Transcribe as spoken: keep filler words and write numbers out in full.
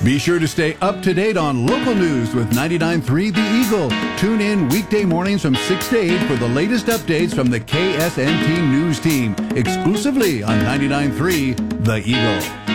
Be sure to stay up to date on local news with ninety-nine point three The Eagle. Tune in weekday mornings from six to eight for the latest updates from the K S N T News Team, exclusively on ninety-nine point three The Eagle.